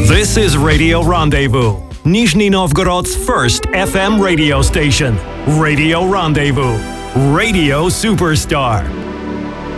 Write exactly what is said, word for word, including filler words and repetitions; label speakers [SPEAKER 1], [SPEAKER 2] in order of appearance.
[SPEAKER 1] This is Radio Rendezvous, Nizhny Novgorod's first F M radio station. Radio Rendezvous. Radio Superstar.